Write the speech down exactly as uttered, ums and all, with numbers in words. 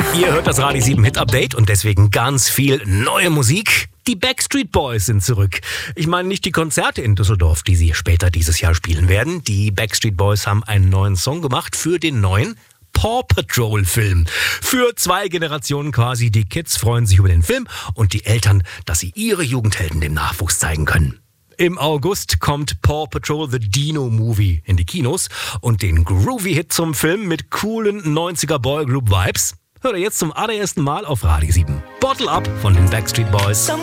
Ihr hört das Radio sieben Hit Update und deswegen ganz viel neue Musik. Die Backstreet Boys sind zurück. Ich meine nicht die Konzerte in Düsseldorf, die sie später dieses Jahr spielen werden. Die Backstreet Boys haben einen neuen Song gemacht für den neuen Paw Patrol Film. Für zwei Generationen quasi. Die Kids freuen sich über den Film und die Eltern, dass sie ihre Jugendhelden dem Nachwuchs zeigen können. Im August kommt Paw Patrol The Dino Movie in die Kinos und den Groovy-Hit zum Film mit coolen neunziger Boygroup-Vibes hört ihr jetzt zum allerersten Mal auf Radio sieben. Bottle Up von den Backstreet Boys.